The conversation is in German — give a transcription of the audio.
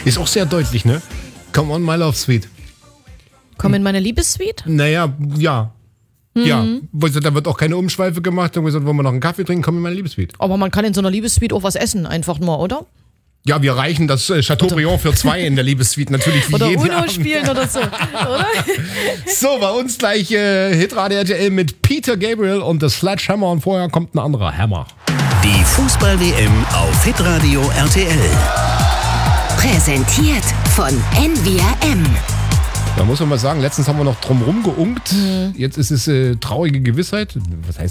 Ist auch sehr deutlich, ne? Come on, my love sweet. Komm in meine Liebessuite? Naja, ja. Ja, da wird auch keine Umschweife gemacht. Dann gesagt, wollen wir noch einen Kaffee trinken, komm in meine Liebessuite. Aber man kann in so einer Liebessuite auch was essen, einfach nur, oder? Ja, wir reichen das Chateaubriand für 2 in der Liebessuite natürlich wie Oder jeden Uno Abend. spielen oder so, oder? So, bei uns gleich Hitradio RTL mit Peter Gabriel und The Sledgehammer und vorher kommt ein anderer Hammer. Die Fußball-WM auf Hitradio RTL. Präsentiert von NVRM. Da muss man mal sagen, letztens haben wir noch drum rumgeunkt. Jetzt ist es traurige Gewissheit. Was heißt